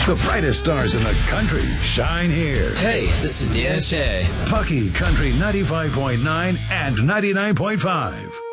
The brightest stars in the country shine here. Hey, this is Dan Shea. Pucky Country 95.9 and 99.5.